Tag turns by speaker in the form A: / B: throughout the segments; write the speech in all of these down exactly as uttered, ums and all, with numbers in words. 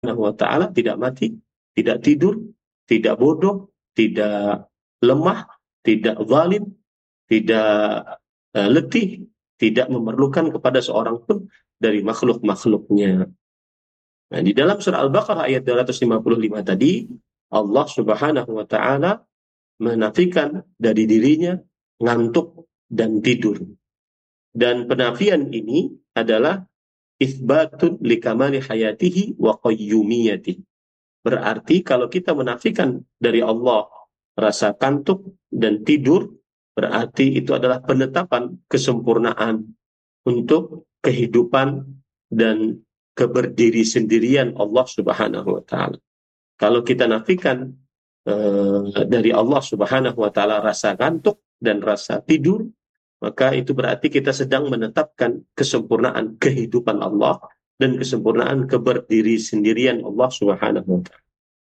A: wa ta'ala tidak mati, tidak tidur, tidak bodoh, tidak lemah, tidak zalim, tidak uh, letih, tidak memerlukan kepada seorang pun dari makhluk-makhluknya. Nah, di dalam surah Al-Baqarah ayat dua ratus lima puluh lima tadi, Allah Subhanahu wa taala menafikan dari dirinya ngantuk dan tidur. Dan penafian ini adalah itsbatun likamali hayatihi wa qayyumiyatihi. Berarti kalau kita menafikan dari Allah rasa kantuk dan tidur, berarti itu adalah penetapan kesempurnaan untuk kehidupan dan keberdiri sendirian Allah Subhanahu wa taala. Kalau kita nafikan eh, dari Allah Subhanahu wa taala rasa kantuk dan rasa tidur, maka itu berarti kita sedang menetapkan kesempurnaan kehidupan Allah dan kesempurnaan keberdiri sendirian Allah Subhanahu wa taala.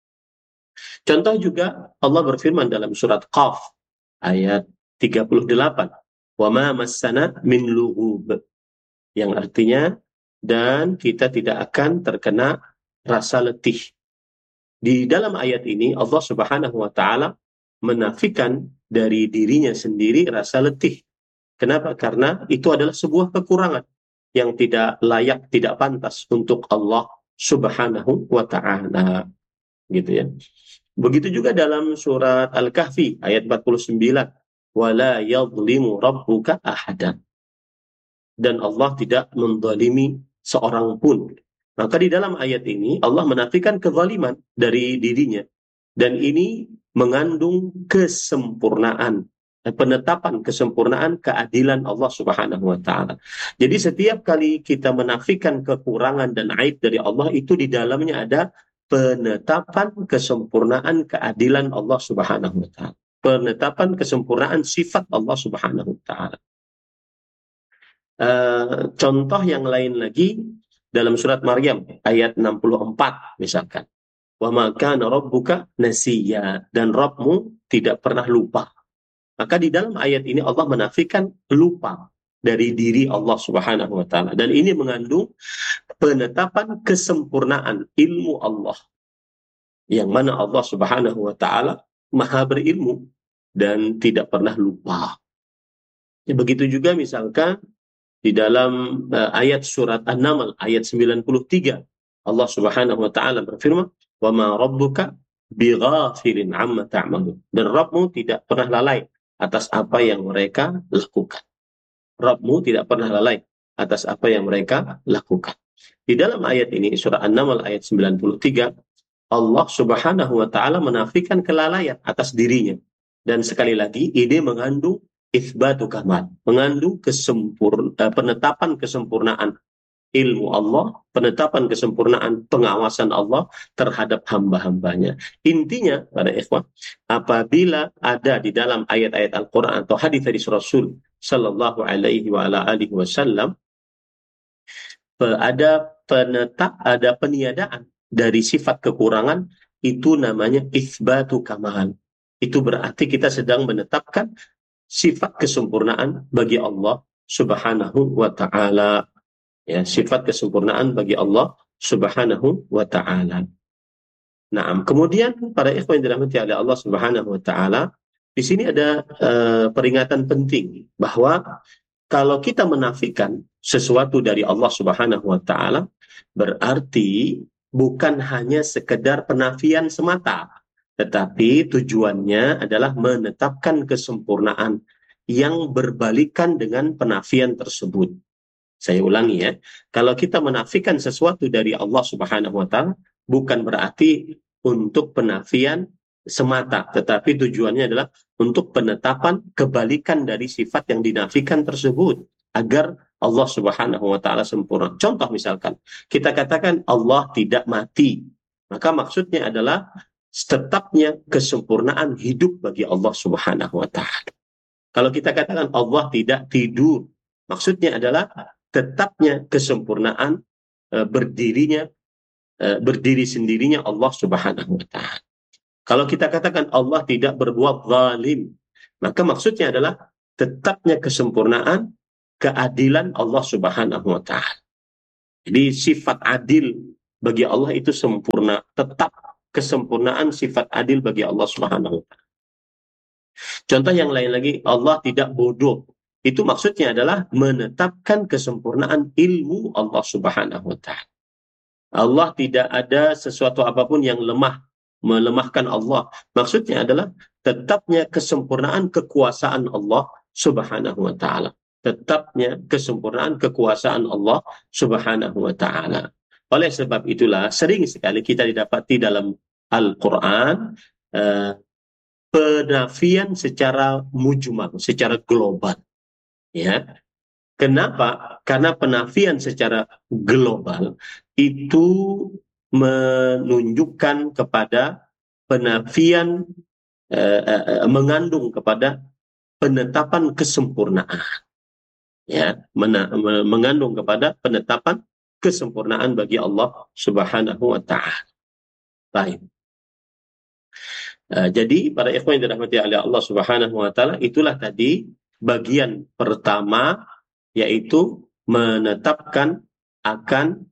A: Contoh juga Allah berfirman dalam surat Qaf ayat tiga puluh delapan, "Wa ma massana min lughub." Yang artinya, dan kita tidak akan terkena rasa letih. Di dalam ayat ini Allah Subhanahu wa taala menafikan dari dirinya sendiri rasa letih. Kenapa? Karena itu adalah sebuah kekurangan yang tidak layak, tidak pantas untuk Allah Subhanahu wa taala. Gitu ya. Begitu juga dalam surat Al-Kahfi ayat empat puluh sembilan, "Wala yadhlimu rabbuka ahada." Dan Allah tidak menzalimi seorang pun. Maka di dalam ayat ini Allah menafikan kezaliman dari dirinya, dan ini mengandung kesempurnaan, penetapan kesempurnaan keadilan Allah Subhanahu wa taala. Jadi setiap kali kita menafikan kekurangan dan aib dari Allah, itu di dalamnya ada penetapan kesempurnaan keadilan Allah Subhanahu wa taala. Penetapan kesempurnaan sifat Allah Subhanahu wa taala. Uh, contoh yang lain lagi dalam surat Maryam ayat enam puluh empat misalkan, "Wa ma kana rabbuka nasiya." Dan Rabbmu tidak pernah lupa. Maka di dalam ayat ini Allah menafikan lupa dari diri Allah Subhanahu wa taala, dan ini mengandung penetapan kesempurnaan ilmu Allah, yang mana Allah Subhanahu wa taala maha berilmu dan tidak pernah lupa. Ya, begitu juga misalkan di dalam uh, ayat surat An-Naml ayat sembilan puluh tiga, Allah Subhanahu wa taala berfirman, "Wa ma rabbuka bighafilin amma ta'malun." Dan Rabbmu tidak pernah lalai atas apa yang mereka lakukan. Rabbmu tidak pernah lalai atas apa yang mereka lakukan. Di dalam ayat ini surah An-Naml ayat sembilan puluh tiga, Allah Subhanahu wa taala menafikan kelalaian atas dirinya. Dan sekali lagi ini mengandung itsbatu kamal, mengandung kesempurna, penetapan kesempurnaan ilmu Allah, penetapan kesempurnaan pengawasan Allah terhadap hamba-hambanya. Intinya, pada ikhwan, apabila ada di dalam ayat-ayat Al-Quran atau hadis dari Rasul Sallallahu Alaihi wa ala alihi Wasallam, ada penetap, ada peniadaan dari sifat kekurangan, itu namanya itsbatu kamal. Itu berarti kita sedang menetapkan sifat kesempurnaan bagi Allah Subhanahu wa taala. Ya, sifat kesempurnaan bagi Allah Subhanahu wa taala. Nah, kemudian para ikhwan yang dirahmati oleh Allah Subhanahu wa taala, di sini ada uh, peringatan penting bahwa kalau kita menafikan sesuatu dari Allah Subhanahu wa taala, berarti bukan hanya sekedar penafian semata, tetapi tujuannya adalah menetapkan kesempurnaan yang berbalikan dengan penafian tersebut. Saya ulangi ya, kalau kita menafikan sesuatu dari Allah Subhanahu wa taala, bukan berarti untuk penafian semata, tetapi tujuannya adalah untuk penetapan kebalikan dari sifat yang dinafikan tersebut, agar Allah Subhanahu wa taala sempurna. Contoh misalkan, kita katakan Allah tidak mati, maka maksudnya adalah tetapnya kesempurnaan hidup bagi Allah Subhanahu wa taala. Kalau kita katakan Allah tidak tidur, maksudnya adalah tetapnya kesempurnaan e, berdirinya e, berdiri sendirinya Allah Subhanahu wa taala. Kalau kita katakan Allah tidak berbuat zalim, maka maksudnya adalah tetapnya kesempurnaan keadilan Allah Subhanahu wa taala. Jadi sifat adil bagi Allah itu sempurna, tetap kesempurnaan sifat adil bagi Allah Subhanahu wa taala. Contoh yang lain lagi, Allah tidak bodoh. Itu maksudnya adalah menetapkan kesempurnaan ilmu Allah Subhanahu wa taala. Allah tidak ada sesuatu apapun yang lemah, melemahkan Allah. Maksudnya adalah tetapnya kesempurnaan kekuasaan Allah Subhanahu wa taala. Tetapnya kesempurnaan kekuasaan Allah Subhanahu wa taala. Oleh sebab itulah sering sekali kita didapati dalam Al-Qur'an eh, penafian secara mujmal, secara global, ya. Kenapa? Karena penafian secara global itu menunjukkan kepada penafian eh, eh, mengandung kepada penetapan kesempurnaan, ya, mena, me, mengandung kepada penetapan kesempurnaan bagi Allah Subhanahu wa taala. Baik. Uh, jadi para ikhwan yang dirahmati oleh Allah Subhanahu wa taala, itulah tadi bagian pertama, yaitu menetapkan akan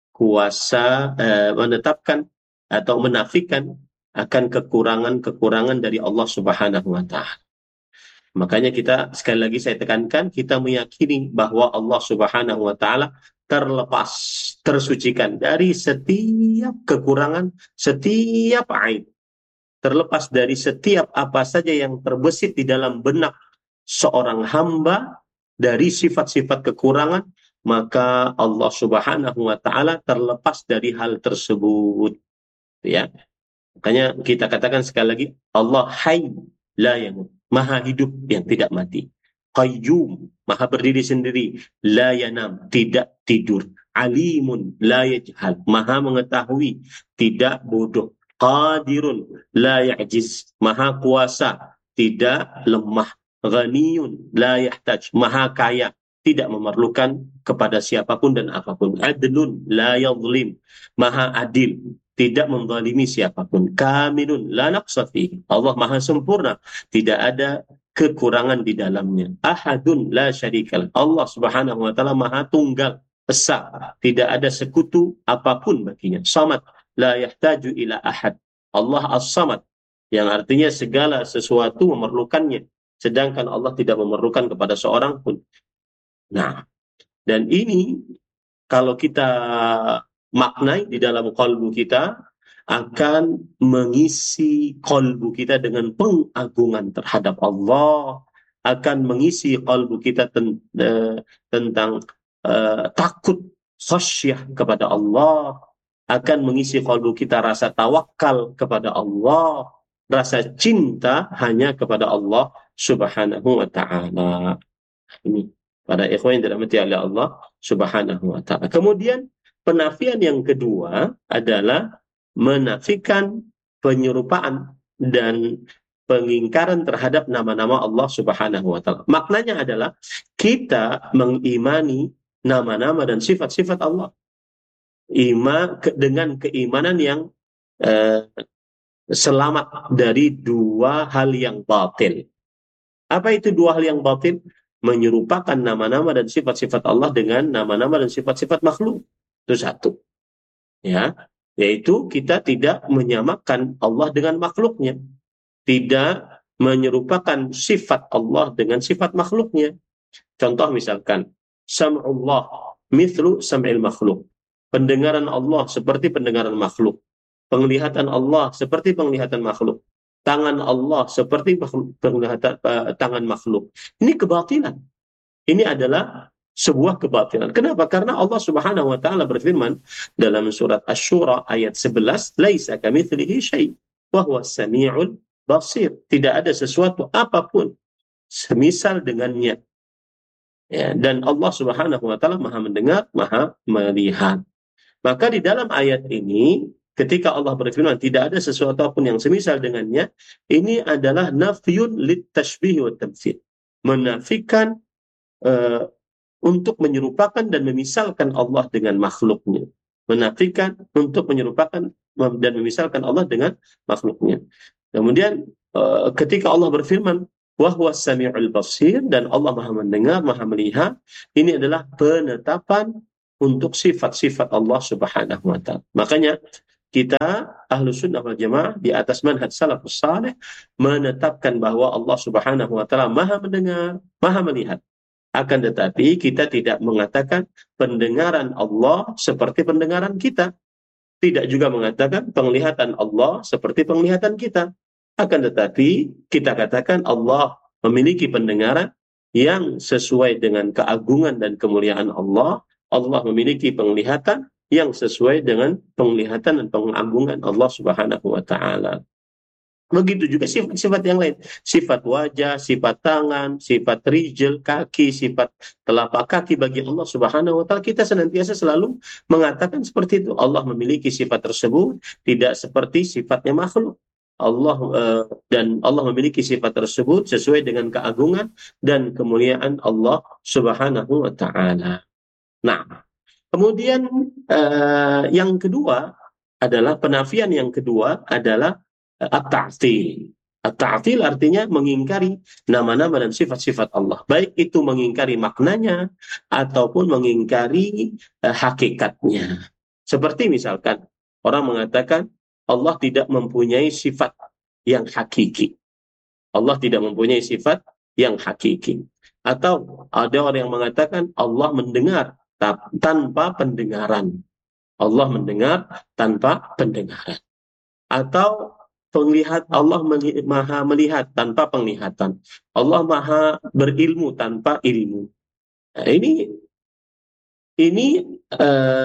A: kuasa uh, menetapkan atau menafikan akan kekurangan-kekurangan dari Allah Subhanahu wa taala. Makanya kita sekali lagi saya tekankan, kita meyakini bahwa Allah Subhanahu wa taala terlepas, tersucikan dari setiap kekurangan, setiap aib, terlepas dari setiap apa saja yang terbesit di dalam benak seorang hamba dari sifat-sifat kekurangan, maka Allah Subhanahu wa taala terlepas dari hal tersebut, ya. Makanya kita katakan sekali lagi, Allah hayy la yamut, maha hidup yang tidak mati. Qayyum, maha berdiri sendiri. La yanam, tidak tidur. Alimun la yajhal, maha mengetahui, tidak bodoh. Qadirun la ya'jiz, maha kuasa, tidak lemah. Ghaniyun la yahtaj, maha kaya, tidak memerlukan kepada siapapun dan apapun. Adlun la yadhlim, maha adil, tidak menzalimi siapapun. Kamilun la naqsa fihi, Allah maha sempurna, tidak ada kekurangan di dalamnya. Ahadun la syarikalah, Allah Subhanahu wa taala maha tunggal, esa, tidak ada sekutu apapun baginya. Samad, la yahtaju ila ahad, Allah as-samad, yang artinya segala sesuatu memerlukannya, sedangkan Allah tidak memerlukan kepada seorang pun. Nah, dan ini kalau kita maknai di dalam kalbu kita, akan mengisi kalbu kita dengan pengagungan terhadap Allah, akan mengisi kalbu kita ten, uh, tentang uh, takut, khasyah kepada Allah, akan mengisi kalbu kita rasa tawakal kepada Allah, rasa cinta hanya kepada Allah Subhanahu wa ta'ala. Ini pada ikhwan yang dirahmati oleh Allah Subhanahu wa ta'ala. Kemudian penafian yang kedua adalah menafikan penyerupaan dan pengingkaran terhadap nama-nama Allah Subhanahu wa ta'ala. Maknanya adalah kita mengimani nama-nama dan sifat-sifat Allah, Ima, ke, dengan keimanan yang eh, selamat dari dua hal yang batil. Apa itu dua hal yang batil? Menyerupakan nama-nama dan sifat-sifat Allah dengan nama-nama dan sifat-sifat makhluk. Itu satu. Ya, yaitu kita tidak menyamakan Allah dengan makhluknya. Tidak menyerupakan sifat Allah dengan sifat makhluknya. Contoh misalkan, sam'ullah mithlu sam'il makhluk. Pendengaran Allah seperti pendengaran makhluk. Penglihatan Allah seperti penglihatan makhluk. Tangan Allah seperti penglihatan uh, tangan makhluk. Ini kebatilan. Ini adalah sebuah kebatilan. Kenapa? Karena Allah Subhanahu wa taala berfirman dalam surat Asy-Syura ayat sebelas, "Laisa kamitslihi syai' wa huwas samiul basir." Tidak ada sesuatu apapun semisal dengannya. Ya, dan Allah Subhanahu wa taala Maha mendengar, Maha melihat. Maka di dalam ayat ini, ketika Allah berfirman tidak ada sesuatu apapun yang semisal dengannya, ini adalah nafyun lit tashbih wa tamtsil. Menafikan uh, untuk menyerupakan dan memisalkan Allah dengan makhluknya. Menafikan untuk menyerupakan dan memisalkan Allah dengan makhluknya. Kemudian uh, ketika Allah berfirman wa huwas samiul basir, dan Allah Maha mendengar, Maha melihat, ini adalah penetapan untuk sifat-sifat Allah Subhanahu wa taala. Makanya kita Ahlus Sunnah wal Jamaah di atas manhaj salafus saleh menetapkan bahwa Allah Subhanahu wa taala Maha mendengar, Maha melihat. Akan tetapi kita tidak mengatakan pendengaran Allah seperti pendengaran kita. Tidak juga mengatakan penglihatan Allah seperti penglihatan kita. Akan tetapi kita katakan Allah memiliki pendengaran yang sesuai dengan keagungan dan kemuliaan Allah. Allah memiliki penglihatan yang sesuai dengan penglihatan dan pengagungan Allah Subhanahu wa taala. Begitu juga sifat-sifat yang lain. Sifat wajah, sifat tangan, sifat rijl, kaki, sifat telapak kaki bagi Allah Subhanahu wa taala. Kita senantiasa selalu mengatakan seperti itu. Allah memiliki sifat tersebut tidak seperti sifatnya makhluk. Allah uh, dan Allah memiliki sifat tersebut sesuai dengan keagungan dan kemuliaan Allah Subhanahu wa taala. Nah, kemudian uh, yang kedua adalah penafian yang kedua adalah at-ta'til. At-ta'til artinya mengingkari nama-nama dan sifat-sifat Allah. Baik itu mengingkari maknanya ataupun mengingkari uh, hakikatnya. Seperti misalkan orang mengatakan Allah tidak mempunyai sifat yang hakiki. Allah tidak mempunyai sifat yang hakiki. Atau ada orang yang mengatakan Allah mendengar tanpa pendengaran. Allah mendengar tanpa pendengaran. Atau penglihat Allah maha melihat tanpa penglihatan. Allah maha berilmu tanpa ilmu. Nah, ini ini uh,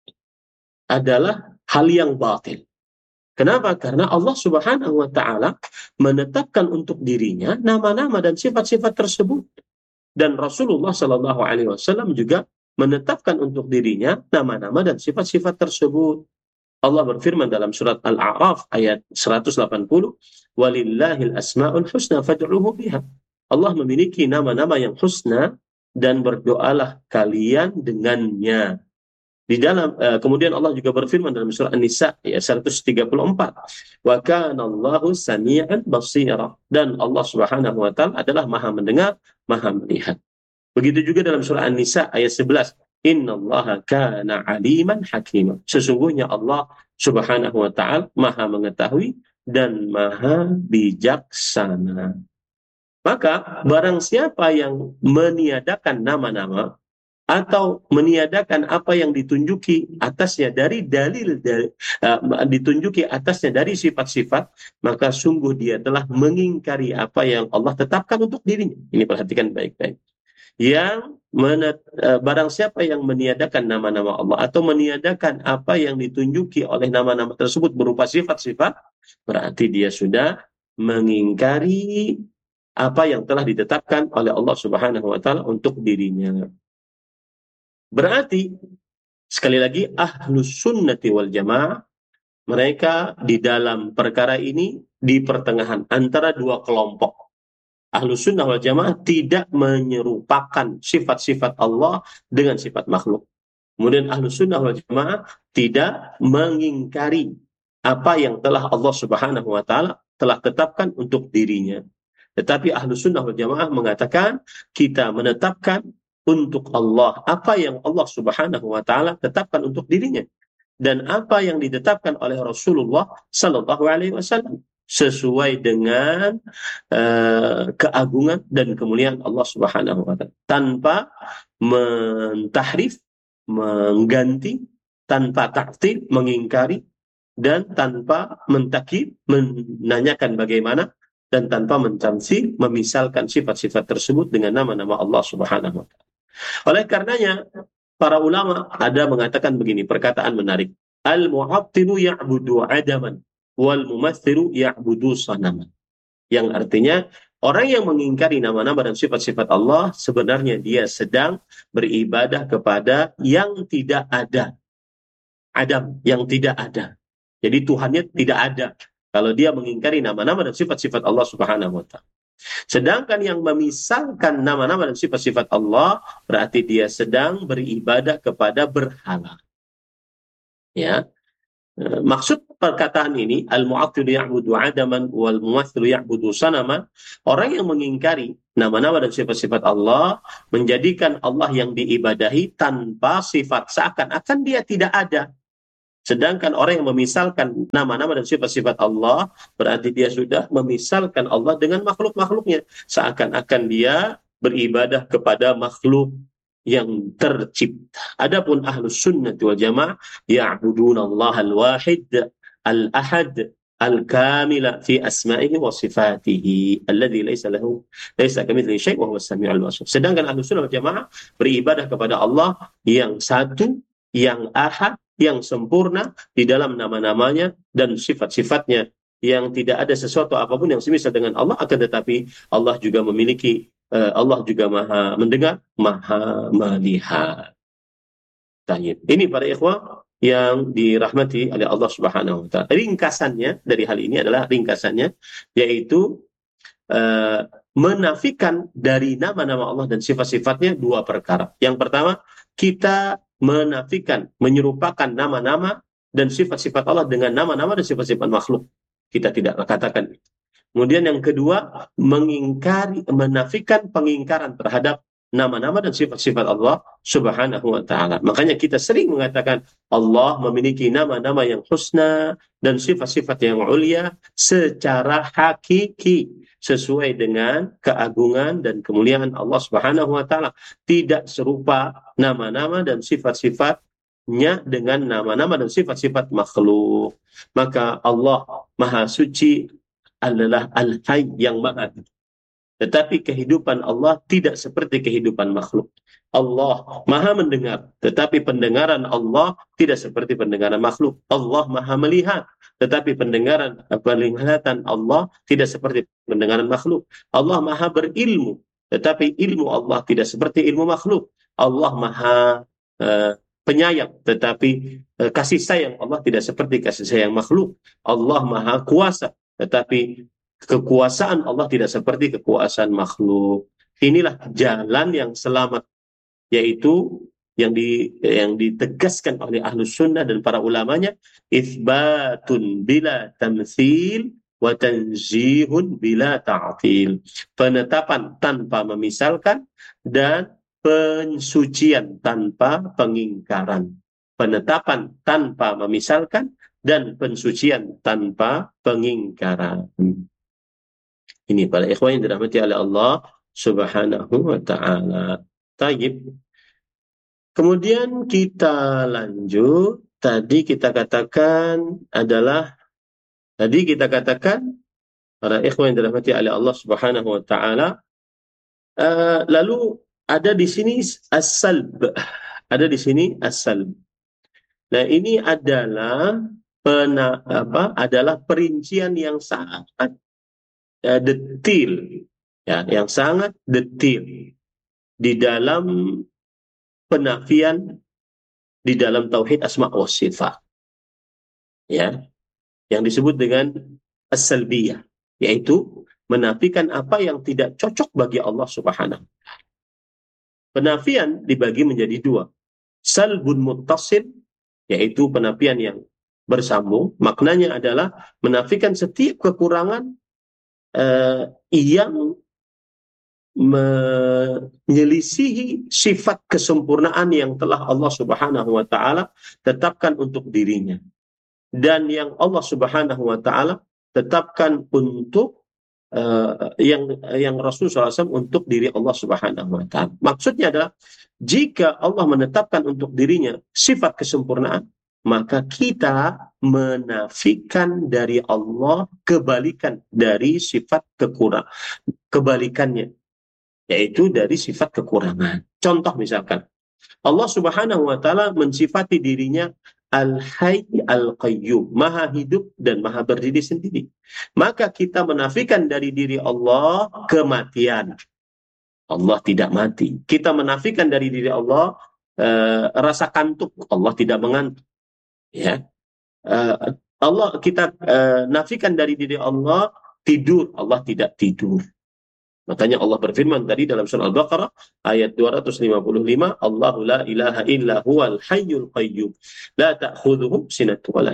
A: adalah hal yang batil. Kenapa? Karena Allah Subhanahu wa taala menetapkan untuk dirinya nama-nama dan sifat-sifat tersebut. Dan Rasulullah Shallallahu alaihi wasallam juga menetapkan untuk dirinya nama-nama dan sifat-sifat tersebut. Allah berfirman dalam surat Al-A'raf ayat seratus delapan puluh, "Walillahil asmaul husna fad'uhu biha." Allah memiliki nama-nama yang husna dan berdoalah kalian dengannya. Di dalam uh, kemudian Allah juga berfirman dalam surah An-Nisa ayat seratus tiga puluh empat, "Wa kana Allahu samii'an basira." Dan Allah Subhanahu wa taala adalah Maha mendengar, Maha melihat. Begitu juga dalam surah An-Nisa ayat sebelas, "Innallaha kana 'aliman hakima." Sesungguhnya Allah Subhanahu wa taala Maha mengetahui dan Maha bijaksana. Maka barang siapa yang meniadakan nama-nama atau meniadakan apa yang ditunjuki atasnya dari dalil dari, uh, ditunjuki atasnya dari sifat-sifat, maka sungguh dia telah mengingkari apa yang Allah tetapkan untuk dirinya. Ini perhatikan baik-baik. Yang menet, uh, barang siapa yang meniadakan nama-nama Allah atau meniadakan apa yang ditunjuki oleh nama-nama tersebut berupa sifat-sifat, berarti dia sudah mengingkari apa yang telah ditetapkan oleh Allah Subhanahu wa taala untuk dirinya. Berarti, sekali lagi, Ahlus Sunnati wal Jamaah, mereka di dalam perkara ini di pertengahan antara dua kelompok. Ahlus Sunnah wal Jamaah tidak menyerupakan sifat-sifat Allah dengan sifat makhluk. Kemudian Ahlus Sunnah wal Jamaah tidak mengingkari apa yang telah Allah Subhanahu wa taala telah tetapkan untuk dirinya. Tetapi Ahlus Sunnah wal Jamaah mengatakan kita menetapkan untuk Allah apa yang Allah Subhanahu wa taala tetapkan untuk dirinya dan apa yang ditetapkan oleh Rasulullah sallallahu alaihi wasallam sesuai dengan uh, keagungan dan kemuliaan Allah Subhanahu wa taala tanpa mentahrif, mengganti, tanpa ta'til, mengingkari, dan tanpa mentakib, menanyakan bagaimana, dan tanpa mentamtsil, memisalkan sifat-sifat tersebut dengan nama-nama Allah Subhanahu wa taala. Oleh karenanya, para ulama ada mengatakan begini, perkataan menarik. Al-mu'attilu ya'budu adaman, wal mumaththiru ya'budu sanaman. Yang artinya, orang yang mengingkari nama-nama dan sifat-sifat Allah, sebenarnya dia sedang beribadah kepada yang tidak ada. Adam, yang tidak ada. Jadi Tuhannya tidak ada. Kalau dia mengingkari nama-nama dan sifat-sifat Allah Subhanahu wa taala. Sedangkan yang memisalkan nama-nama dan sifat-sifat Allah berarti dia sedang beribadah kepada berhala. Ya. Maksud perkataan ini, al-mu'attilu ya'budu 'adaman wal mumaththilu ya'budu sanaman, orang yang mengingkari nama-nama dan sifat-sifat Allah, menjadikan Allah yang diibadahi tanpa sifat, seakan-akan dia tidak ada. Sedangkan orang yang memisalkan nama-nama dan sifat-sifat Allah, berarti dia sudah memisalkan Allah dengan makhluk-makhluknya. Seakan-akan dia beribadah kepada makhluk yang tercipta. Adapun ahlus sunnah wal jamaah, ya'buduna Allah al-wahid, al-ahad, al-kamila fi asma'ihi wa sifatihi, alladhi laysa lahu, laysa kamitslihi syai' wa huwa as-sami'ul basir. Sedangkan ahlus sunnah wal jamaah beribadah kepada Allah yang satu, yang ahad, yang sempurna di dalam nama-namanya dan sifat-sifatnya, yang tidak ada sesuatu apapun yang semisal dengan Allah, akan tetapi Allah juga memiliki, uh, Allah juga maha mendengar, maha melihat. Tayyib. Ini para ikhwah yang dirahmati oleh Allah Subhanahu wa taala. Ringkasannya dari hal ini adalah ringkasannya yaitu uh, menafikan dari nama-nama Allah dan sifat-sifatnya dua perkara. Yang pertama, kita menafikan, menyerupakan nama-nama dan sifat-sifat Allah dengan nama-nama dan sifat-sifat makhluk. Kita tidak katakan. Kemudian yang kedua, mengingkari, menafikan pengingkaran terhadap nama-nama dan sifat-sifat Allah Subhanahu wa taala. Makanya kita sering mengatakan Allah memiliki nama-nama yang husna dan sifat-sifat yang ulia secara hakiki, sesuai dengan keagungan dan kemuliaan Allah Subhanahu wa taala. Tidak serupa nama-nama dan sifat-sifatnya dengan nama-nama dan sifat-sifat makhluk. Maka Allah Maha Suci adalah Al-Hayy yang maha. Tetapi kehidupan Allah tidak seperti kehidupan makhluk. Allah maha mendengar, tetapi pendengaran Allah tidak seperti pendengaran makhluk. Allah maha melihat, tetapi pendengaran, penglihatan Allah tidak seperti pendengaran makhluk. Allah maha berilmu, tetapi ilmu Allah tidak seperti ilmu makhluk. Allah maha uh, penyayang, tetapi uh, kasih sayang Allah tidak seperti kasih sayang makhluk. Allah maha kuasa, tetapi kekuasaan Allah tidak seperti kekuasaan makhluk. Inilah jalan yang selamat, yaitu yang di yang ditegaskan oleh ahlus sunnah dan para ulamanya, itsbatun bila tamtsil wa tanzihun bila ta'til. Penetapan tanpa memisalkan dan pensucian tanpa pengingkaran. Penetapan tanpa memisalkan dan pensucian tanpa pengingkaran. Ini para ikhwan yang dirahmati oleh Allah Subhanahu wa taala. Tayyib. Kemudian kita lanjut. Tadi kita katakan adalah tadi kita katakan para ikhwan yang dirahmati oleh Allah Subhanahu wa taala, uh, lalu ada di sini as-salb. Ada di sini as-salb. Nah, ini adalah pena, apa? Adalah perincian yang sangat Uh, detil, ya, yang sangat detil di dalam penafian di dalam tauhid asma wa sifat, ya, yang disebut dengan as-salbiyah, yaitu menafikan apa yang tidak cocok bagi Allah Subhanahu. Penafian dibagi menjadi dua, salbun muttasil, yaitu penafian yang bersambung, maknanya adalah menafikan setiap kekurangan Uh, yang menyelisihi sifat kesempurnaan yang telah Allah Subhanahu wa taala tetapkan untuk dirinya, dan yang Allah Subhanahu wa taala tetapkan untuk uh, yang yang Rasul shallallahu alaihi wasallam untuk diri Allah Subhanahu wa taala. Maksudnya adalah jika Allah menetapkan untuk dirinya sifat kesempurnaan, maka kita menafikan dari Allah kebalikan dari sifat kekurangan, kebalikannya, yaitu dari sifat kekurangan. Contoh misalkan, Allah Subhanahu wa taala mensifati dirinya Al-Hayy Al-Qayyum, maha hidup dan maha berdiri sendiri. Maka kita menafikan dari diri Allah kematian. Allah tidak mati. Kita menafikan dari diri Allah uh, rasa kantuk. Allah tidak mengantuk. Ya, uh, Allah kita uh, nafikan dari diri Allah tidur, Allah tidak tidur. Makanya Allah berfirman tadi dalam surah Al-Baqarah ayat dua ratus lima puluh lima, Allahu la ilaha illa huwal hayyul qayyum la ta'khudhuhu sinatun wa la nawm.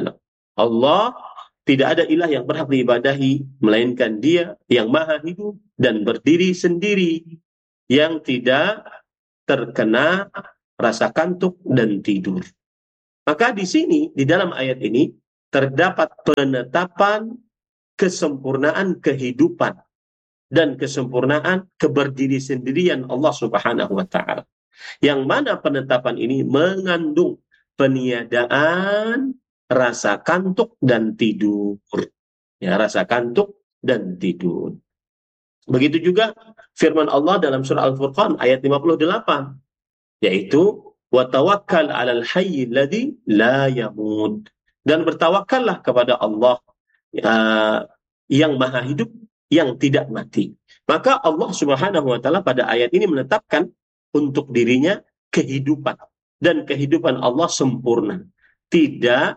A: Allah tidak ada ilah yang berhak diibadahi melainkan Dia yang maha hidup dan berdiri sendiri, yang tidak terkena rasa kantuk dan tidur. Maka di sini, di dalam ayat ini terdapat penetapan kesempurnaan kehidupan dan kesempurnaan keberdiri sendirian Allah Subhanahu wa taala. Yang mana penetapan ini mengandung peniadaan rasa kantuk dan tidur. Ya, rasa kantuk dan tidur. Begitu juga firman Allah dalam surah Al-Furqan ayat lima puluh delapan, yaitu wa tawakkal 'alal hayyil ladzi la yamut, dan bertawakallah kepada Allah uh, yang maha hidup yang tidak mati. Maka Allah Subhanahu wa taala pada ayat ini menetapkan untuk dirinya kehidupan, dan kehidupan Allah sempurna, tidak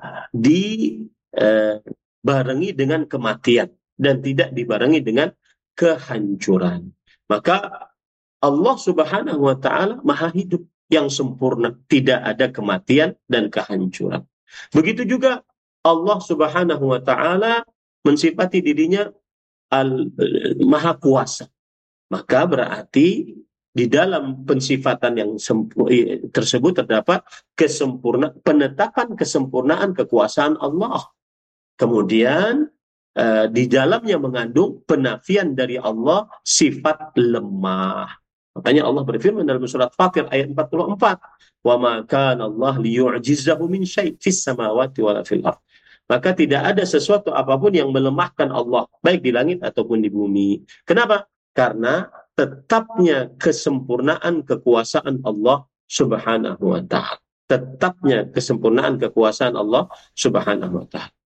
A: dibarengi uh, dengan kematian dan tidak dibarengi dengan kehancuran. Maka Allah Subhanahu wa taala maha hidup yang sempurna, tidak ada kematian dan kehancuran. Begitu juga Allah Subhanahu wa taala mensifati dirinya al maha kuasa. Maka berarti di dalam pensifatan yang tersebut terdapat kesempurna penetapan kesempurnaan kekuasaan Allah. Kemudian uh, di dalamnya mengandung penafian dari Allah sifat lemah. Makanya Allah berfirman dalam surat Fatir ayat empat puluh empat, "Wa ma kana Allah liyu'jizahu min syai' fis samawati wala fil ardh." Maka tidak ada sesuatu apapun yang melemahkan Allah, baik di langit ataupun di bumi. Kenapa? Karena tetapnya kesempurnaan kekuasaan Allah Subhanahu wa taala. Tetapnya kesempurnaan kekuasaan Allah Subhanahu wa taala.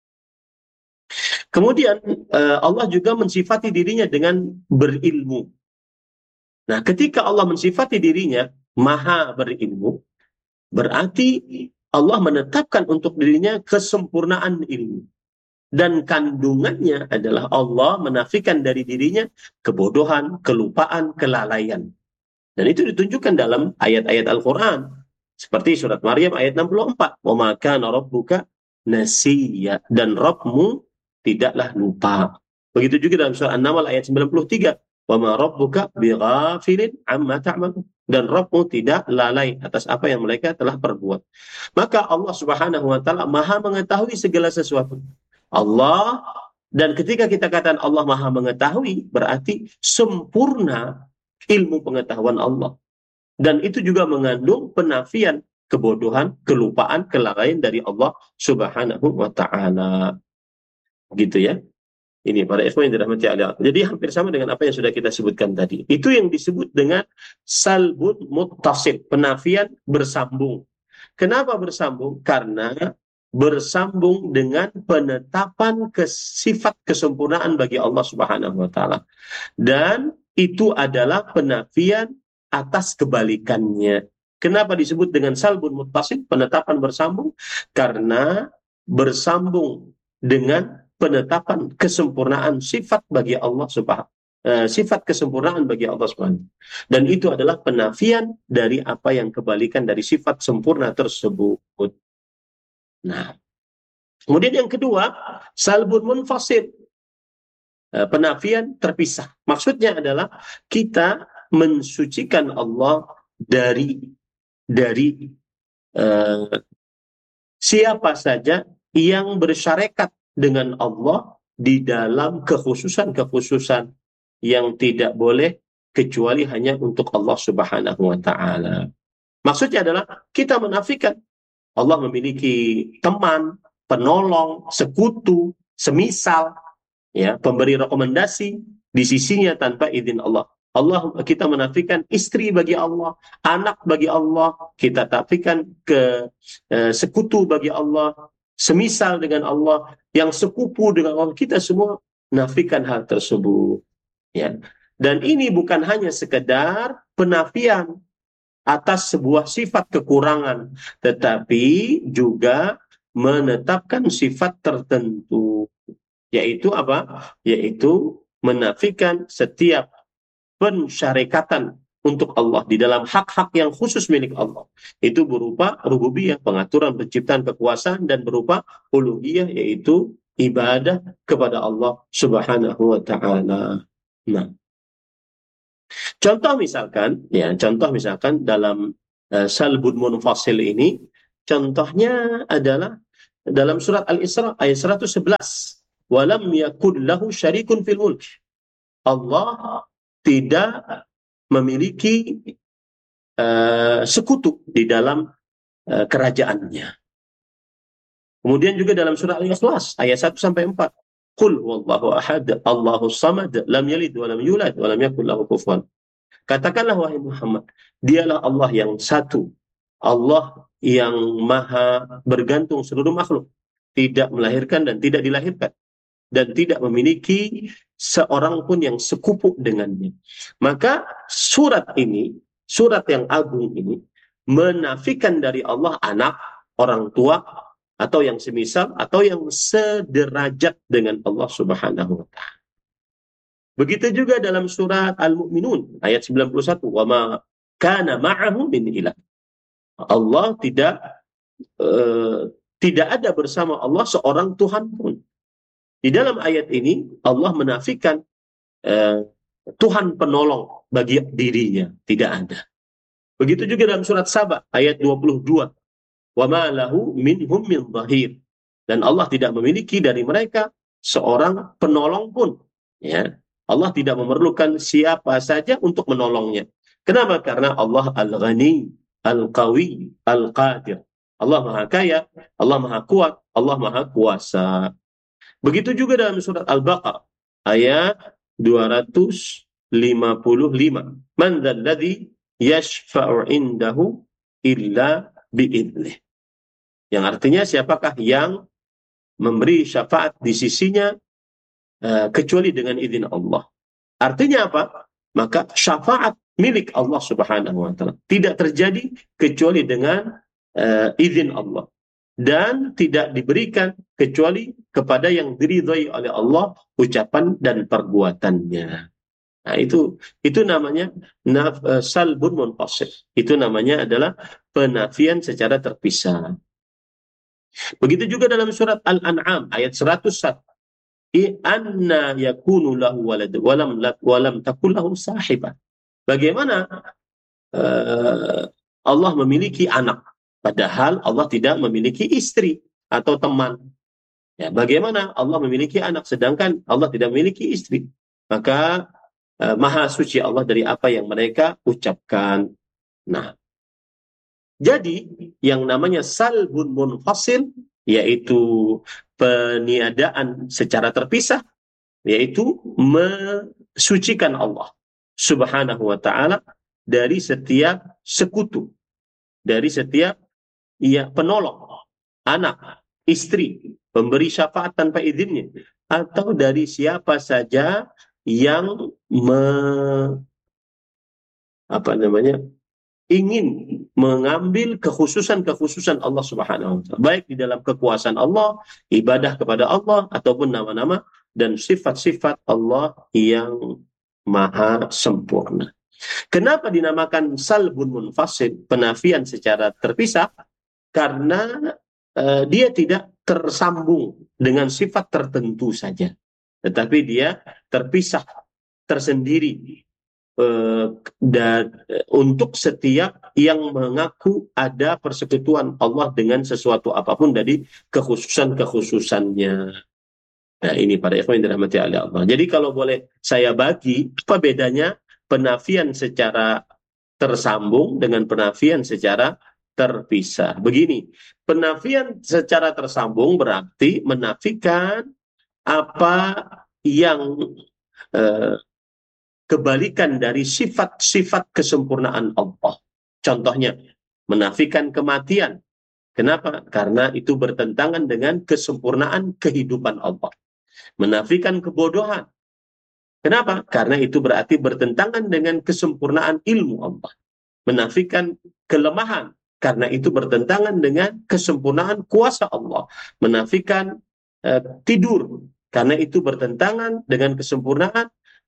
A: Kemudian Allah juga mensifati dirinya dengan berilmu. Nah, ketika Allah mensifati dirinya maha berilmu, berarti Allah menetapkan untuk dirinya kesempurnaan ilmu. Dan kandungannya adalah Allah menafikan dari dirinya kebodohan, kelupaan, kelalaian. Dan itu ditunjukkan dalam ayat-ayat Al-Quran. Seperti surat Maryam ayat enam puluh empat. "Wa ma kana rabbuka nasiya." Dan Rabbmu tidaklah lupa. Begitu juga dalam surah An-Naml ayat sembilan puluh tiga. "Wa ma rabbuka bighafilin amma ta'malun." Dan Rabbmu tidak lalai atas apa yang mereka telah perbuat. Maka Allah Subhanahu wa taala maha mengetahui segala sesuatu. Allah, dan ketika kita katakan Allah maha mengetahui, berarti sempurna ilmu pengetahuan Allah. Dan itu juga mengandung penafian kebodohan, kelupaan, kelalaian dari Allah Subhanahu wa taala. Gitu ya. Ini para ikhwan yang dirahmati Allah. Jadi hampir sama dengan apa yang sudah kita sebutkan tadi. Itu yang disebut dengan salbun muttasil, penafian bersambung. Kenapa bersambung? Karena bersambung dengan penetapan sifat kesempurnaan bagi Allah Subhanahu wa taala. Dan itu adalah penafian atas kebalikannya. Kenapa disebut dengan salbun muttasil, penetapan bersambung? Karena bersambung dengan penetapan kesempurnaan sifat bagi Allah Subhanahu uh, sifat kesempurnaan bagi Allah Subhanahu, dan itu adalah penafian dari apa yang kebalikan dari sifat sempurna tersebut. Nah, kemudian yang kedua, salbun munfasil, uh, penafian terpisah. Maksudnya adalah kita mensucikan Allah dari dari uh, siapa saja yang bersyarekat dengan Allah di dalam kekhususan-kekhususan yang tidak boleh kecuali hanya untuk Allah Subhanahu wa taala. Maksudnya adalah kita menafikan Allah memiliki teman, penolong, sekutu, semisal, ya, pemberi rekomendasi di sisinya tanpa izin Allah. Allah, kita menafikan istri bagi Allah, anak bagi Allah, kita tafikan ke eh, sekutu bagi Allah, semisal dengan Allah, yang sekupu dengan Allah. Kita semua nafikan hal tersebut, ya. Dan ini bukan hanya sekedar penafian atas sebuah sifat kekurangan, tetapi juga menetapkan sifat tertentu, yaitu apa? Yaitu menafikan setiap pensyarikatan untuk Allah di dalam hak-hak yang khusus milik Allah. Itu berupa rububiyah, pengaturan, penciptaan, kekuasaan, dan berupa uluhiyah, yaitu ibadah kepada Allah Subhanahu wa taala. Nah, contoh misalkan, ya, contoh misalkan dalam uh, salbun munfasil ini, contohnya adalah dalam surat Al-Isra ayat seratus sebelas. Walam yakun lahu syarikun fil mulk. Allah tidak memiliki uh, sekutu di dalam uh, kerajaannya. Kemudian juga dalam surah Al-Ikhlas ayat satu sampai empat. Qul wallahu ahad, Allahus samad, lam yalid wa lam yulad wa lam yakul lahu kufuwan. Katakanlah wahai Muhammad, dialah Allah yang satu, Allah yang maha bergantung seluruh makhluk, tidak melahirkan dan tidak dilahirkan, dan tidak memiliki seorang pun yang sekupu dengannya. Maka surat ini, surat yang agung ini, menafikan dari Allah anak, orang tua, atau yang semisal, atau yang sederajat dengan Allah Subhanahu wa ta'ala. Begitu juga dalam surat Al-Mu'minun ayat sembilan puluh satu, wa ma kana ma'ahu min ilah. Allah tidak uh, tidak ada bersama Allah seorang Tuhan pun. Di dalam ayat ini Allah menafikan uh, Tuhan penolong bagi dirinya, tidak ada. Begitu juga dalam surat Saba ayat dua puluh dua, wa ma lahu minhum min dhahir. Dan Allah tidak memiliki dari mereka seorang penolong pun, ya. Allah tidak memerlukan siapa saja untuk menolongnya. Kenapa? Karena Allah Al-Ghani, Al-Qawi, Al-Qadir. Allah Maha Kaya, Allah Maha Kuat, Allah Maha Kuasa. Begitu juga dalam surat Al-Baqarah ayat dua ratus lima puluh lima. Man dzalladzi yashfa'u indahu illa bi'idnih. Yang artinya siapakah yang memberi syafaat di sisinya Uh, kecuali dengan izin Allah. Artinya apa? Maka syafaat milik Allah Subhanahu wa ta'ala tidak terjadi kecuali dengan uh, izin Allah, dan tidak diberikan kecuali kepada yang diridhai oleh Allah ucapan dan perbuatannya. Nah, itu itu namanya naf, uh, salbun munfasil. Itu namanya adalah penafian secara terpisah. Begitu juga dalam surat Al-An'am ayat seratus satu. Anna yakunu lahu walad walam walam takul lahu sahibah. Bagaimana uh, Allah memiliki anak padahal Allah tidak memiliki istri atau teman? Ya, bagaimana Allah memiliki anak sedangkan Allah tidak memiliki istri? Maka uh, maha suci Allah dari apa yang mereka ucapkan. Nah, jadi yang namanya salbun munfasil, yaitu peniadaan secara terpisah, yaitu mensucikan Allah Subhanahu wa ta'ala dari setiap sekutu, dari setiap ya penolong, anak, istri, pemberi syafaat tanpa izinnya, atau dari siapa saja yang me, apa namanya ingin mengambil kekhususan-kekhususan Allah Subhanahu wa ta'ala, baik di dalam kekuasaan Allah, ibadah kepada Allah, ataupun nama-nama dan sifat-sifat Allah yang maha sempurna. Kenapa dinamakan salbun munfasil, penafian secara terpisah? Karena uh, dia tidak tersambung dengan sifat tertentu saja, tetapi dia terpisah, tersendiri, Uh, dan uh, untuk setiap yang mengaku ada persekutuan Allah dengan sesuatu apapun dari kekhususan-kekhususannya. Nah, ini para ikhwan yang dirahmati oleh Allah. Jadi kalau boleh saya bagi, apa bedanya penafian secara tersambung dengan penafian secara terpisah? Begini, penafian secara tersambung berarti menafikan apa yang uh, kebalikan dari sifat-sifat kesempurnaan Allah. Contohnya, menafikan kematian. Kenapa? Karena itu bertentangan dengan kesempurnaan kehidupan Allah. Menafikan kebodohan. Kenapa? Karena itu berarti bertentangan dengan kesempurnaan ilmu Allah. Menafikan kelemahan. Karena itu bertentangan dengan kesempurnaan kuasa Allah. Menafikan uh, tidur. Karena itu bertentangan dengan kesempurnaan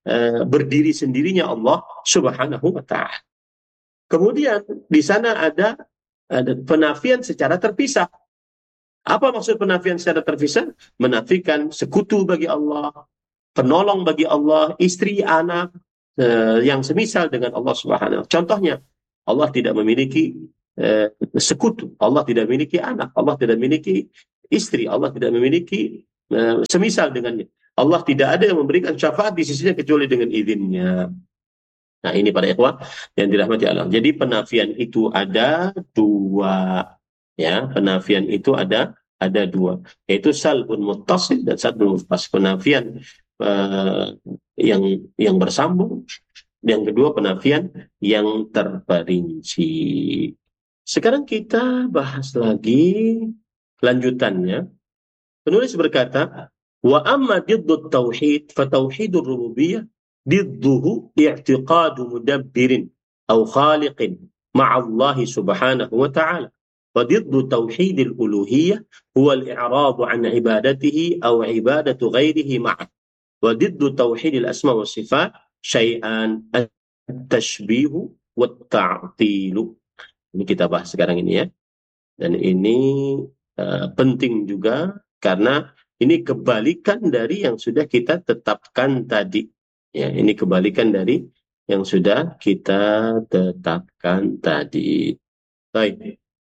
A: uh, berdiri sendirinya Allah Subhanahu wa taala. Kemudian di sana ada ada penafian secara terpisah. Apa maksud penafian secara terpisah? Menafikan sekutu bagi Allah, penolong bagi Allah, istri, anak, eh, yang semisal dengan Allah Subhanahu. Contohnya, Allah tidak memiliki eh, sekutu, Allah tidak memiliki anak, Allah tidak memiliki istri, Allah tidak memiliki eh, semisal dengannya. Allah tidak ada yang memberikan syafaat di sisinya kecuali dengan izinnya. Nah, ini para ikhwah yang dirahmati Allah. Jadi penafian itu ada dua, ya. Penafian itu ada ada dua, yaitu salbun muttasil dan salbun munfasil. Penafian uh, yang yang bersambung, yang kedua penafian yang terperinci. Sekarang kita bahas lagi lanjutannya. Penulis berkata, wa amma diddut tauhid fa tauhidur rububiyyah ضده اعتقاد مدبر أو خالق مع الله سبحانه وتعالى وضد توحيد الألوهية هو الإعراض عن عبادته أو عبادة غيره معه وضد توحيد الأسماء والصفات شيئان التشبيه والتعطيل. Ini kita bahas sekarang ini ya, dan ini uh, penting juga karena ini kebalikan dari yang sudah kita tetapkan tadi. Ya, ini kebalikan dari yang sudah kita tetapkan tadi. Baik.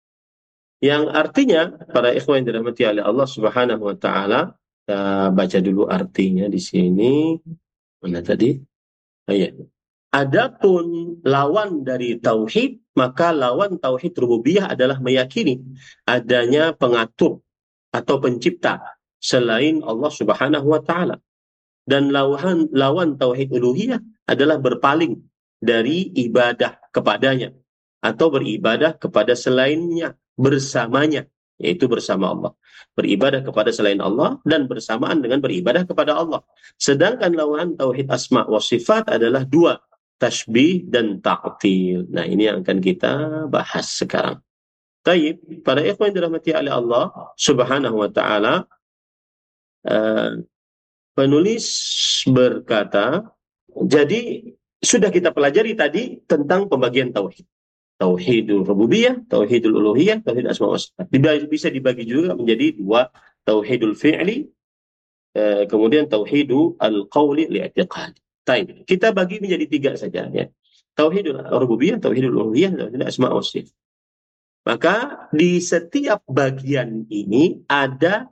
A: Yang artinya, para ikhwan yang dirahmati oleh Allah Subhanahu wa taala, kita baca dulu artinya di sini. Mana tadi? Oh, iya. Adapun lawan dari tauhid, maka lawan tauhid rububiyah adalah meyakini adanya pengatur atau pencipta selain Allah Subhanahu wa taala. Dan lawan lawan tauhid uluhiyah adalah berpaling dari ibadah kepadanya atau beribadah kepada selainnya bersamanya, yaitu bersama Allah. Beribadah kepada selain Allah dan bersamaan dengan beribadah kepada Allah. Sedangkan lawan tauhid asma wa sifat adalah dua, tasbih dan ta'til. Nah, ini yang akan kita bahas sekarang. Taib, para ikhwan yang dirahmati oleh Allah Subhanahu wa taala, uh, penulis berkata, jadi sudah kita pelajari tadi tentang pembagian tauhid. Tauhidul rububiyah, tauhidul uluhiyah, tauhid asma wa sifat. Bisa dibagi juga menjadi dua, tauhidul fi'li, eh, kemudian tauhidul al-qawli li'tiqad. Baik, kita bagi menjadi tiga saja ya. Tauhidul rububiyah, tauhidul uluhiyah, tauhidul asma wa sifat. Maka di setiap bagian ini ada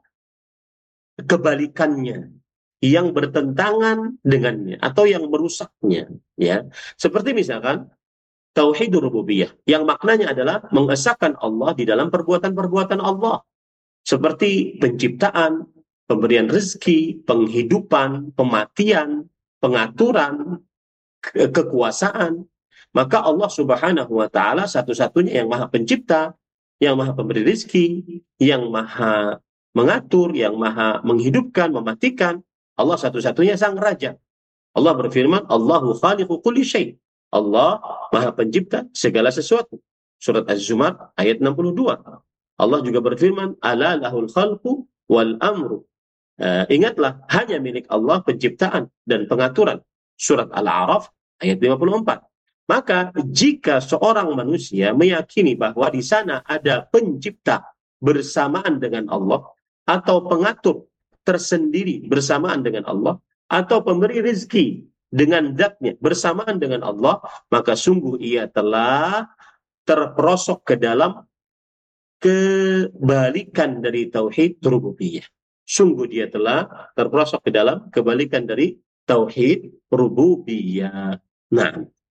A: kebalikannya yang bertentangan dengannya atau yang merusaknya, ya. Seperti misalkan tauhidur rububiyah yang maknanya adalah mengesahkan Allah di dalam perbuatan-perbuatan Allah, seperti penciptaan, pemberian rezeki, penghidupan, pematian, pengaturan, ke kekuasaan. Maka Allah Subhanahu wa taala satu-satunya yang Maha Pencipta, yang Maha Pemberi rezeki, yang Maha mengatur, yang Maha menghidupkan, mematikan. Allah satu-satunya sang raja. Allah berfirman, Allahu khaliqu kulli syai'. Allah Maha Pencipta segala sesuatu. Surat Az-Zumar ayat enam puluh dua. Allah juga berfirman, ala lahul khalqu wal amru. Uh, ingatlah, hanya milik Allah penciptaan dan pengaturan. Surat Al-A'raf ayat lima puluh empat. Maka jika seorang manusia meyakini bahwa di sana ada pencipta bersamaan dengan Allah, atau pengatur tersendiri bersamaan dengan Allah, atau pemberi rezeki dengan zatnya bersamaan dengan Allah, maka sungguh ia telah terperosok ke dalam kebalikan dari tauhid rububiyah. Sungguh dia telah terperosok ke dalam kebalikan dari tauhid rububiyah. Nah,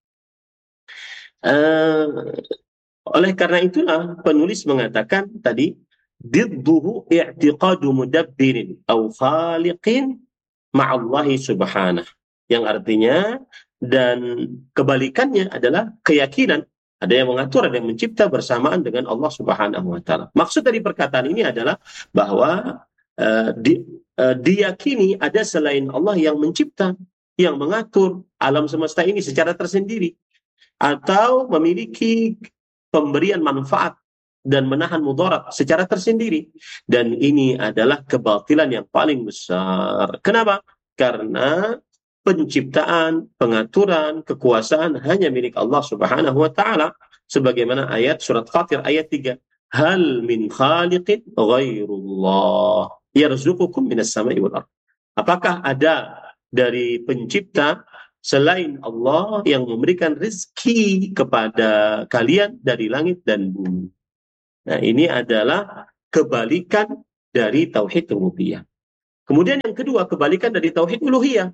A: uh, oleh karena itulah penulis mengatakan tadi, didduhu i'tiqadu mudabbirin au khaliqin ma'allahi subhanah, yang artinya, dan kebalikannya adalah keyakinan ada yang mengatur, ada yang mencipta bersamaan dengan Allah Subhanahu wa taala. Maksud dari perkataan ini adalah bahwa uh, di, uh, diyakini ada selain Allah yang mencipta, yang mengatur alam semesta ini secara tersendiri, atau memiliki pemberian manfaat dan menahan mudarat secara tersendiri. Dan ini adalah kebatilan yang paling besar. Kenapa? Karena penciptaan, pengaturan, kekuasaan hanya milik Allah Subhanahu wa taala, sebagaimana ayat surat Fatir ayat tiga. Hal min khaliqin ghairullah yarzuqukum minas sama'i wal ardh. Apakah ada dari pencipta selain Allah yang memberikan rezeki kepada kalian dari langit dan bumi? Nah, ini adalah kebalikan dari tauhid rububiyah. Kemudian yang kedua, kebalikan dari tauhid uluhiyah.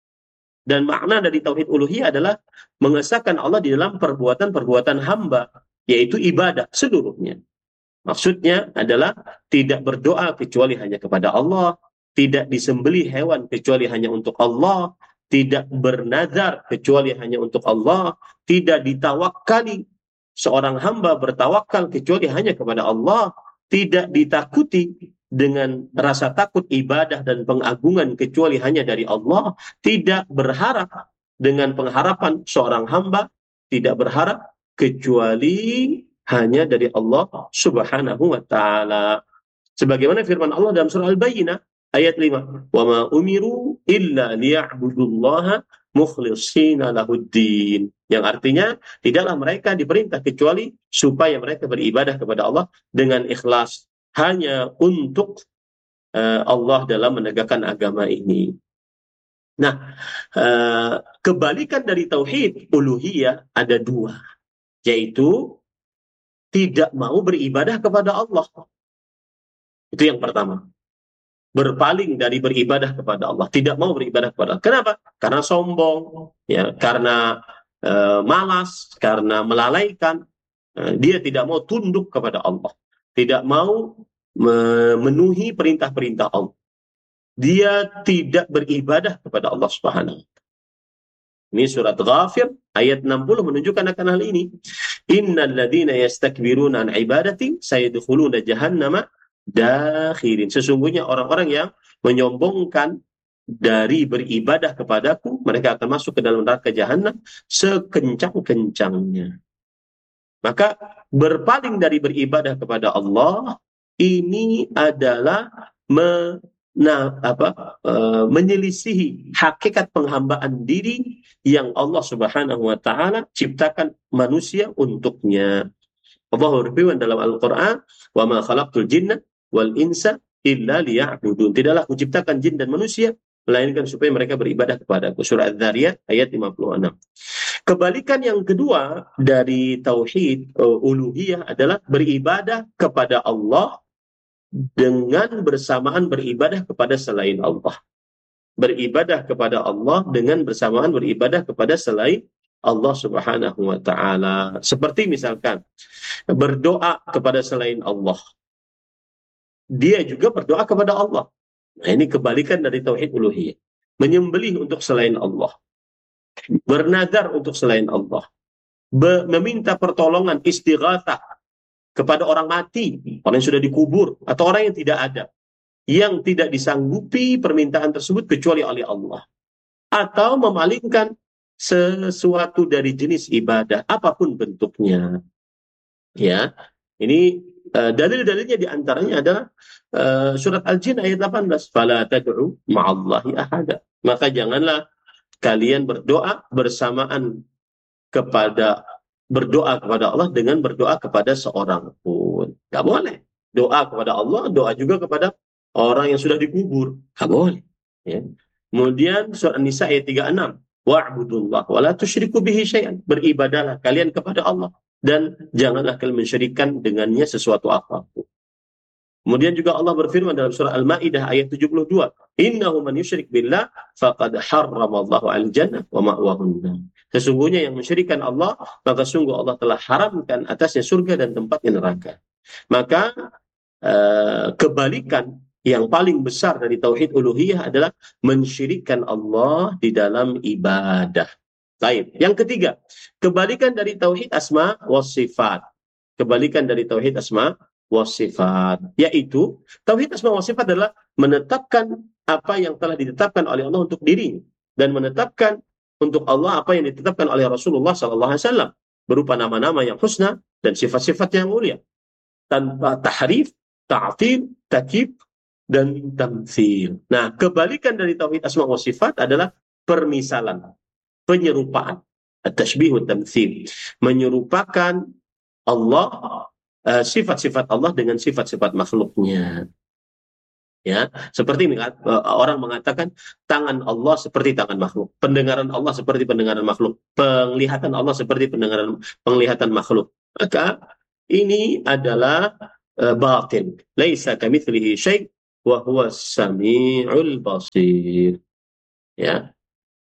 A: Dan makna dari tauhid uluhiyah adalah mengesahkan Allah di dalam perbuatan-perbuatan hamba, yaitu ibadah seluruhnya. Maksudnya adalah tidak berdoa kecuali hanya kepada Allah, tidak disembelih hewan kecuali hanya untuk Allah, tidak bernazar kecuali hanya untuk Allah, tidak ditawakali seorang hamba bertawakal kecuali hanya kepada Allah, tidak ditakuti dengan rasa takut ibadah dan pengagungan kecuali hanya dari Allah, tidak berharap dengan pengharapan seorang hamba, tidak berharap kecuali hanya dari Allah Subhanahu wa taala. Sebagaimana firman Allah dalam surah Al-Bayyinah ayat lima, "Wa ma umiru illa liya'budullaha mukhlishina lahuddin." Yang artinya tidaklah mereka diperintah kecuali supaya mereka beribadah kepada Allah dengan ikhlas, hanya untuk uh, Allah dalam menegakkan agama ini. Nah, uh, kebalikan dari tauhid uluhiyah ada dua, yaitu tidak mau beribadah kepada Allah. Itu yang pertama. Berpaling dari beribadah kepada Allah, tidak mau beribadah kepada Allah. Kenapa? Karena sombong, ya, karena uh, malas, karena melalaikan. Uh, dia tidak mau tunduk kepada Allah, tidak mau memenuhi perintah-perintah Allah. Dia tidak beribadah kepada Allah Subhanahu. Ini surat Ghafir ayat enam puluh menunjukkan akan hal ini. Innal ladzina yastakbiruna an ibadati sayadkhuluna jahannama dakhirin. Sesungguhnya orang-orang yang menyombongkan dari beribadah kepadaku, mereka akan masuk ke dalam neraka jahanam sekencang-kencangnya. Maka berpaling dari beribadah kepada Allah ini adalah me, nah, apa, e, menyelisihi hakikat penghambaan diri yang Allah Subhanahu wa taala ciptakan manusia untuknya. Allah berfirman dalam Al-Qur'an, "Wa ma khalaqtul jinna wal insa illa liya'budun." Tidaklah aku ciptakan jin dan manusia melainkan supaya mereka beribadah kepadaku. Surah Adz-Dzariyat ayat lima puluh enam. Kebalikan yang kedua dari tauhid uh, uluhiyah adalah beribadah kepada Allah dengan bersamaan beribadah kepada selain Allah. Beribadah kepada Allah dengan bersamaan beribadah kepada selain Allah Subhanahu wa taala. Seperti misalkan berdoa kepada selain Allah. Dia juga berdoa kepada Allah. Nah, ini kebalikan dari tauhid uluhiyah. Menyembelih untuk selain Allah. Bernazar untuk selain Allah. Be- meminta pertolongan, istighatsah kepada orang mati, orang yang sudah dikubur, atau orang yang tidak ada, yang tidak disanggupi permintaan tersebut kecuali oleh Allah. Atau memalingkan sesuatu dari jenis ibadah, apapun bentuknya. Ya, ini uh, dalil-dalilnya diantaranya adalah uh, surat Al-Jin ayat delapan belas. Fala tad'u ma'allahi ahada. Maka janganlah kalian berdoa bersamaan kepada berdoa kepada Allah dengan berdoa kepada seorang pun. Gak boleh. Doa kepada Allah, doa juga kepada orang yang sudah dikubur. Gak boleh. Ya. Kemudian surah An-Nisa ayat tiga puluh enam. Wa'budullah wa la tusyriku bihi syai'an. Beribadahlah kalian kepada Allah dan janganlah kalian mensyirikkan dengannya sesuatu apapun. Kemudian juga Allah berfirman dalam surah Al-Maidah ayat tujuh puluh dua, "Innahu man yusyrik billah faqad harramallahu al-jannah wa ma'wahun nar." Sesungguhnya yang mensyirikkan Allah, maka sungguh Allah telah haramkan atasnya surga dan tempatnya neraka. Maka uh, kebalikan yang paling besar dari tauhid uluhiyah adalah mensyirikkan Allah di dalam ibadah. Baik. Yang ketiga, kebalikan dari tauhid asma wa sifat. Kebalikan dari tauhid asma wa sifat, yaitu tauhid asma wa sifat adalah menetapkan apa yang telah ditetapkan oleh Allah untuk dirinya dan menetapkan untuk Allah apa yang ditetapkan oleh Rasulullah sallallahu alaihi wasallam berupa nama-nama yang husna dan sifat-sifat yang mulia tanpa tahrif, ta'til, takyif dan tamtsil. Nah, kebalikan dari tauhid asma wa sifat adalah permisalan, penyerupaan, at-tashbih wa tamtsil, menyerupakan Allah, uh, sifat-sifat Allah dengan sifat-sifat makhluknya. Ya, seperti orang mengatakan tangan Allah seperti tangan makhluk, pendengaran Allah seperti pendengaran makhluk, penglihatan Allah seperti pendengaran penglihatan makhluk. Maka ini adalah uh, batil. Laisa kamitslihi syai' wa huwas samiul basir. Ya.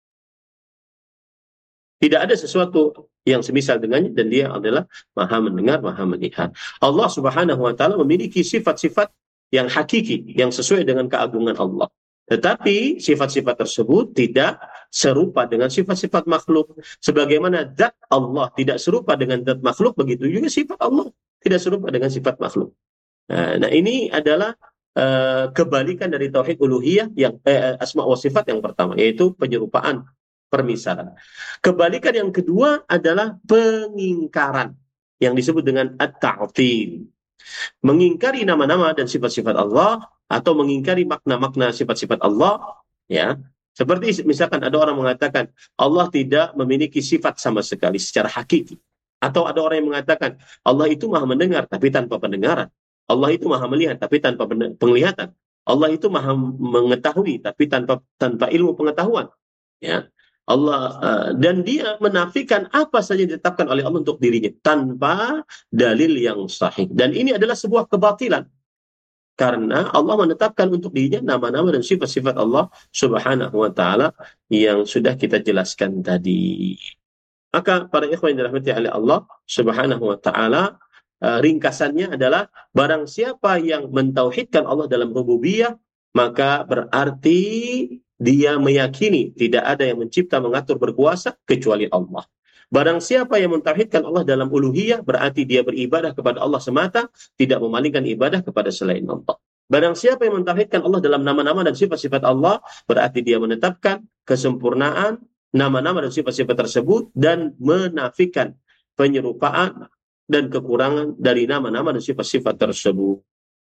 A: Tidak ada sesuatu yang semisal dengannya, dan dia adalah maha mendengar, maha melihat. Allah Subhanahu wa ta'ala memiliki sifat-sifat yang hakiki, yang sesuai dengan keagungan Allah. Tetapi sifat-sifat tersebut tidak serupa dengan sifat-sifat makhluk. Sebagaimana zat Allah tidak serupa dengan zat makhluk, begitu juga sifat Allah tidak serupa dengan sifat makhluk. Nah, nah ini adalah uh, kebalikan dari tauhid uluhiyah yang eh, asma wa sifat yang pertama, yaitu penyerupaan, permisalan. Kebalikan yang kedua adalah pengingkaran yang disebut dengan at-ta'til. Mengingkari nama-nama dan sifat-sifat Allah, atau mengingkari makna-makna sifat-sifat Allah, ya. Seperti misalkan ada orang mengatakan Allah tidak memiliki sifat sama sekali secara hakiki, atau ada orang yang mengatakan Allah itu maha mendengar tapi tanpa pendengaran, Allah itu maha melihat tapi tanpa penglihatan, Allah itu maha mengetahui tapi tanpa tanpa ilmu pengetahuan, ya. Allah uh, dan dia menafikan apa saja ditetapkan oleh Allah untuk dirinya tanpa dalil yang sahih. Dan ini adalah sebuah kebatilan, karena Allah menetapkan untuk dirinya nama-nama dan sifat-sifat Allah Subhanahu wa ta'ala yang sudah kita jelaskan tadi. Maka para ikhwan yang dirahmati oleh Allah Subhanahu wa ta'ala, uh, ringkasannya adalah barang siapa yang mentauhidkan Allah dalam rububiyah, maka berarti dia meyakini tidak ada yang mencipta, mengatur, berkuasa kecuali Allah. Barang siapa yang mentauhidkan Allah dalam uluhiyah, berarti dia beribadah kepada Allah semata, tidak memalingkan ibadah kepada selain Allah. Barang siapa yang mentauhidkan Allah dalam nama-nama dan sifat-sifat Allah, berarti dia menetapkan kesempurnaan nama-nama dan sifat-sifat tersebut dan menafikan penyerupaan dan kekurangan dari nama-nama dan sifat-sifat tersebut.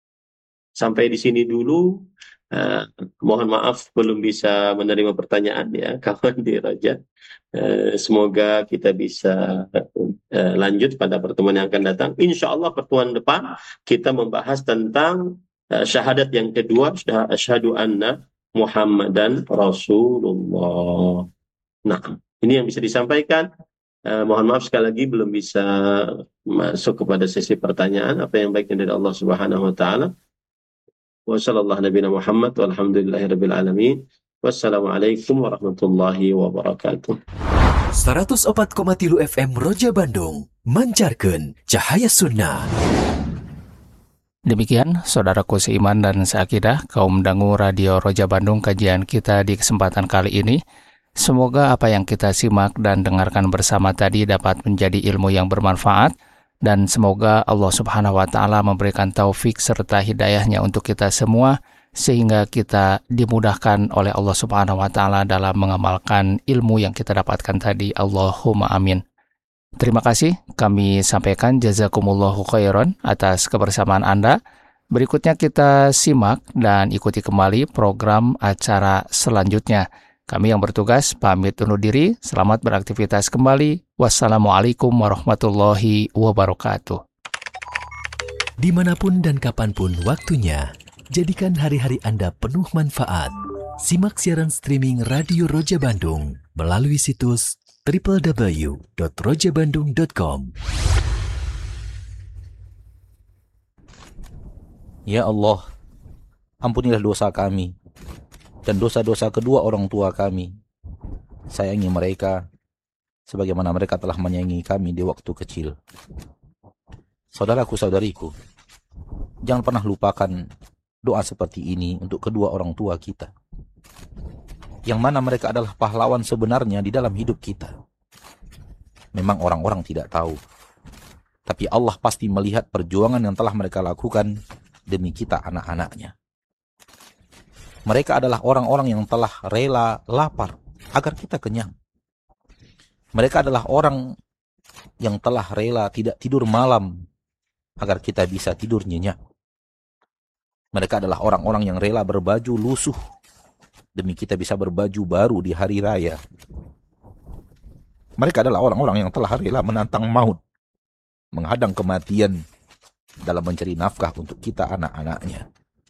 A: Sampai di sini dulu. Uh, mohon maaf belum bisa menerima pertanyaan ya kawan di Roja. Uh, semoga kita bisa uh, lanjut pada pertemuan yang akan datang. Insya Allah pertemuan depan kita membahas tentang uh, syahadat yang kedua, asyhadu anna Muhammadan Rasulullah. Nah, ini yang bisa disampaikan. Uh, mohon maaf sekali lagi belum bisa masuk kepada sesi pertanyaan. Apa yang baiknya dari Allah Subhanahu wa ta'ala. Wassalamualaikum warahmatullahi wabarakatuh.
B: seratus opat koma tilu F M Roja Bandung, mancarkan cahaya sunnah.
C: Demikian saudaraku seiman dan seakidah, kaum dangu Radio Roja Bandung, kajian kita di kesempatan kali ini. Semoga apa yang kita simak dan dengarkan bersama tadi dapat menjadi ilmu yang bermanfaat, dan semoga Allah Subhanahu wa ta'ala memberikan taufik serta hidayahnya untuk kita semua, sehingga kita dimudahkan oleh Allah Subhanahu wa ta'ala dalam mengamalkan ilmu yang kita dapatkan tadi. Allahumma amin. Terima kasih kami sampaikan jazakumullahu khairan atas kebersamaan Anda. Berikutnya kita simak dan ikuti kembali program acara selanjutnya. Kami yang bertugas pamit undur diri. Selamat beraktivitas kembali. Wassalamualaikum warahmatullahi wabarakatuh.
B: Dimanapun dan kapanpun waktunya, jadikan hari-hari Anda penuh manfaat. Simak siaran streaming Radio Roja Bandung melalui situs w w w dot roja bandung dot com.
D: Ya Allah, ampunilah dosa kami dan dosa-dosa kedua orang tua kami. Sayangi mereka sebagaimana mereka telah menyayangi kami di waktu kecil. Saudaraku-saudariku, jangan pernah lupakan doa seperti ini untuk kedua orang tua kita, yang mana mereka adalah pahlawan sebenarnya di dalam hidup kita. Memang orang-orang tidak tahu, tapi Allah pasti melihat perjuangan yang telah mereka lakukan demi kita anak-anaknya. Mereka adalah orang-orang yang telah rela lapar agar kita kenyang. Mereka adalah orang yang telah rela tidak tidur malam agar kita bisa tidur nyenyak. Mereka adalah orang-orang yang rela berbaju lusuh demi kita bisa berbaju baru di hari raya. Mereka adalah orang-orang yang telah rela menantang maut, menghadang kematian dalam mencari nafkah untuk kita anak-anaknya.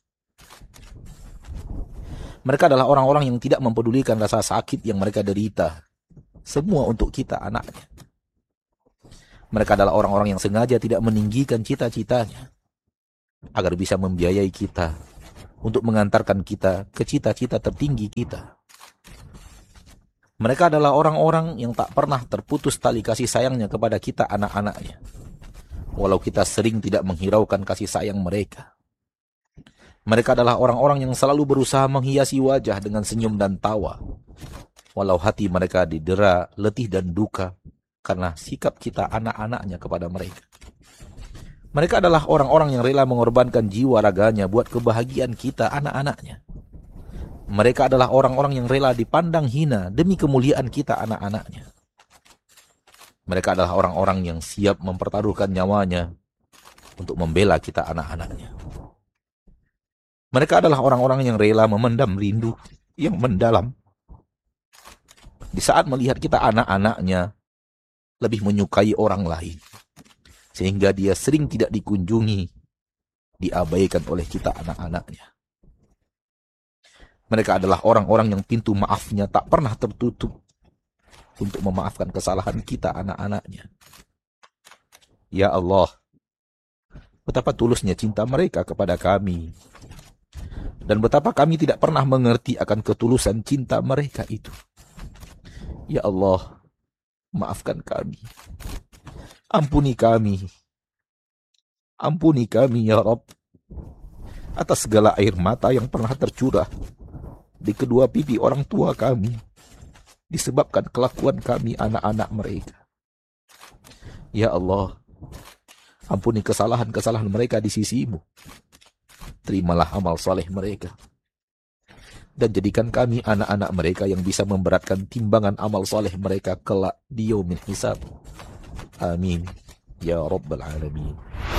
D: Mereka adalah orang-orang yang tidak mempedulikan rasa sakit yang mereka derita, semua untuk kita anaknya. Mereka adalah orang-orang yang sengaja tidak meninggikan cita-citanya agar bisa membiayai kita untuk mengantarkan kita ke cita-cita tertinggi kita. Mereka adalah orang-orang yang tak pernah terputus tali kasih sayangnya kepada kita anak-anaknya, walau kita sering tidak menghiraukan kasih sayang mereka. Mereka adalah orang-orang yang selalu berusaha menghiasi wajah dengan senyum dan tawa, walau hati mereka didera letih dan duka karena sikap kita anak-anaknya kepada mereka. Mereka adalah orang-orang yang rela mengorbankan jiwa raganya buat kebahagiaan kita anak-anaknya. Mereka adalah orang-orang yang rela dipandang hina demi kemuliaan kita anak-anaknya. Mereka adalah orang-orang yang siap mempertaruhkan nyawanya untuk membela kita anak-anaknya. Mereka adalah orang-orang yang rela memendam rindu yang mendalam di saat melihat kita anak-anaknya lebih menyukai orang lain, sehingga dia sering tidak dikunjungi, diabaikan oleh kita anak-anaknya. Mereka adalah orang-orang yang pintu maafnya tak pernah tertutup untuk memaafkan kesalahan kita anak-anaknya. Ya Allah, betapa tulusnya cinta mereka kepada kami, dan betapa kami tidak pernah mengerti akan ketulusan cinta mereka itu. Ya Allah, maafkan kami. Ampuni kami. Ampuni kami ya Rabb atas segala air mata yang pernah tercurah di kedua pipi orang tua kami disebabkan kelakuan kami anak-anak mereka. Ya Allah, ampuni kesalahan-kesalahan mereka di sisi-Mu. Terimalah amal saleh mereka, dan jadikan kami anak-anak mereka yang bisa memberatkan timbangan amal saleh mereka kelak di yaumil hisab. Amin ya Rabbal Alamin.